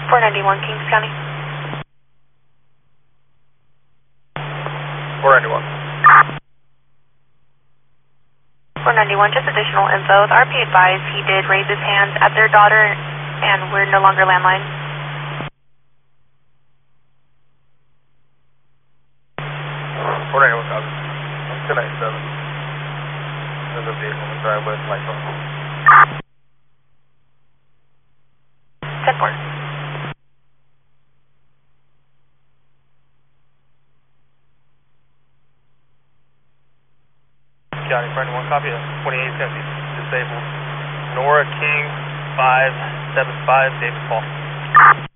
491 Kings County. 491. 491, just additional info. The RP advised he did raise his hands at their daughter and we're no longer landline. 491 copy. 297. There's a vehicle in the driveway with lights on. 10-4. County, friend, 1 copy of 28 is going to be disabled. Nora King, 575, David Paul.